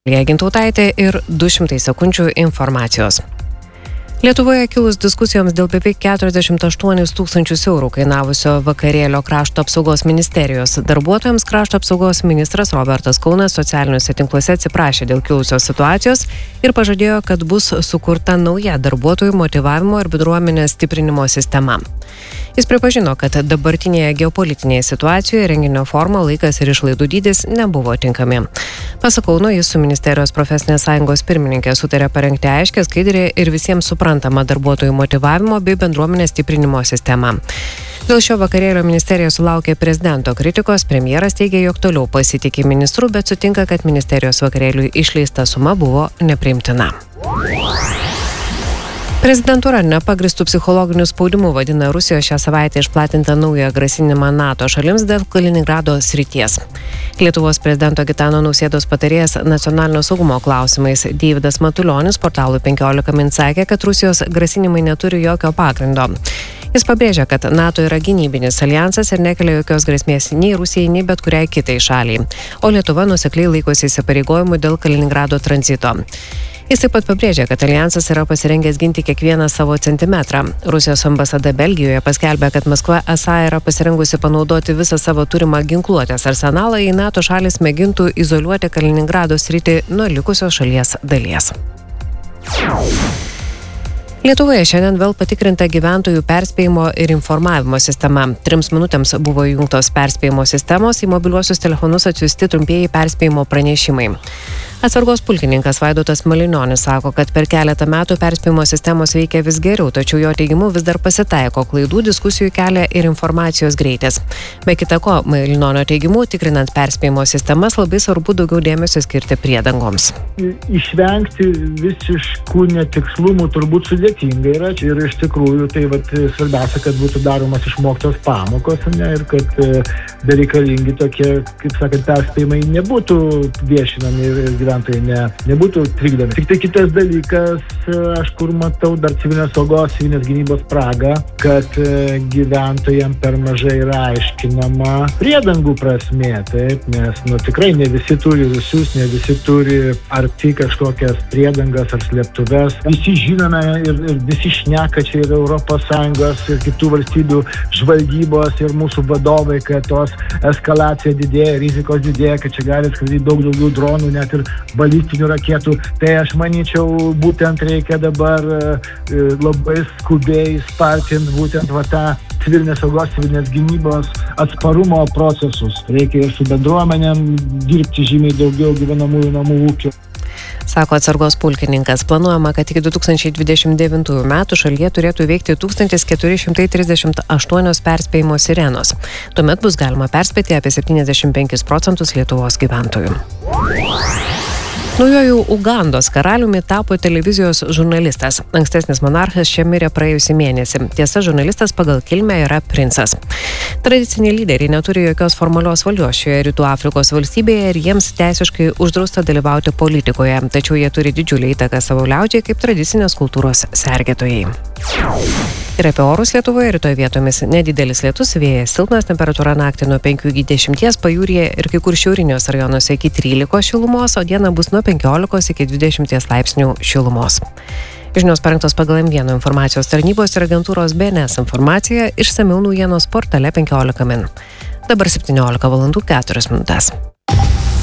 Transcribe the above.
Gintautaitė ir 200 sekundžių informacijos. Lietuvoje kilus diskusijoms dėl beveik 48 tūkstančius eurų kainavusio vakarėlio Krašto apsaugos ministerijos darbuotojams, Krašto apsaugos ministras Robertas Kaunas socialiniuose tinkluose atsiprašė dėl kilusios situacijos ir pažadėjo, kad bus sukurta nauja darbuotojų motyvavimo ir bendruomenės stiprinimo sistema. Jis pripažino, kad dabartinėje geopolitinėje situacijoje renginio forma, laikas ir išlaidų dydis nebuvo tinkami. Pasak Kauno, jis su ministerijos profesinės sąjungos pirmininkė sutarė parengti aiškią, skaidrią ir visiems suprantamą darbuotojų motyvavimo bei bendruomenės stiprinimo sistemą. Dėl šio vakarėlio ministerija sulaukė prezidento kritikos, premjeras teigia, jog toliau pasitikė ministru, bet sutinka, kad ministerijos vakarėliui išleista suma buvo nepriimtina. Prezidentūra nepagristų psichologinių spaudimų vadina Rusijos šią savaitę išplatintą naują grasinimą NATO šalims dėl Kaliningrado srities. Lietuvos prezidento Gitano Nausėdos patarėjas nacionalinio saugumo klausimais Deividas Matulionis portalui 15 min sakė, kad Rusijos grasinimai neturi jokio pagrindo. Jis pabrėžia, kad NATO yra gynybinis alijansas ir nekelia jokios grėsmės nei Rusijai, nei bet kuriai kitai šaliai, o Lietuva nuosekliai laikosi įsipareigojimų dėl Kaliningrado tranzito. Jis taip pat pabrėžė, kad alijansas yra pasirengęs ginti kiekvieną savo centimetrą. Rusijos ambasada Belgijoje paskelbė, kad Maskva esą yra pasirengusi panaudoti visą savo turimą ginkluotės arsenalą, jei NATO šalis mėgintų izoliuoti Kaliningrado sritį nuo likusios šalies dalies. Lietuvoje šiandien vėl patikrinta gyventojų perspėjimo ir informavimo sistema. 3 minutėms buvo įjungtos perspėjimo sistemos, į mobiliuosius telefonus atsiųsti trumpieji perspėjimo pranešimai. Atsargos pulkininkas Vaidotas Malinionis sako, kad per keletą metų perspėjimo sistemos veikia vis geriau, tačiau jo teigimu vis dar pasitaiko klaidų, diskusijų kelia ir informacijos greitis. Be kita ko, Malinionio teigimu, tikrinant perspėjimo sistemas, labai svarbu daugiau dėmesio skirti priedangoms. Išvengti visiškų netikslumų turbūt sudėtinga yra ir iš tikrųjų tai svarbiausia, kad būtų daromas išmoktos pamokos, ir kad bereikalingi tokie, kaip sakant, perspėjimai nebūtų viešinami ir gyventojai nebūtų trikdomi. Tik tai kitas dalykas, aš kur matau dar civilinės saugos, civilinės gynybos spragą, kad gyventojams per mažai yra aiškinama priedangų prasmė, taip, nes tikrai ne visi turi visus, ne visi turi arti kažkokias priedangas ar slėptuves. Visi žinome ir visi šneka čia ir ES ir kitų valstybių žvalgybos ir mūsų vadovai, kad tos eskalacija didėja, rizikos didėja, kad čia gali skraidyti daug daugiau dronų, net ir balistinių raketų. Tai aš manyčiau, būtent reikia dabar labai skubiai spartinti būtent tą civilinės saugos, civilinės gynybos atsparumo procesus. Reikia ir su bendruomenėm dirbti žymiai daugiau gyvenamųjų namų ūkių. Sako atsargos pulkininkas. Planuojama, kad iki 2029 metų šalyje turėtų veikti 1438 perspėjimo sirenos. Tuomet bus galima perspėti apie 75% Lietuvos gyventojų. Naujuoju Ugandos karaliumi tapo televizijos žurnalistas. Ankstesnis monarchas čia mirė praėjusį mėnesį. Tiesa, žurnalistas pagal kilmę yra princas. Tradiciniai lyderiai neturi jokios formalios valdžios šioje Rytų Afrikos valstybėje ir jiems teisiškai uždrausta dalyvauti politikoje, tačiau jie turi didžiulį įtaką savo liaudžiai kaip tradicinės kultūros sergėtojai. Ir apie orus Lietuvoje rytoj vietomis nedidelis lietus, vėjas silpnas, temperatūra naktį nuo 5 iki 10, pajūryje ir kai kur šiauriniuose rajonuose iki 13 šilumos, o dieną bus nuo 15 iki 20 laipsnių šilumos. Žinios parengtos pagal M1 informacijos tarnybos ir agentūros BNS informacija, išsamiau naujienos portale 15 min. Dabar 17:04 min.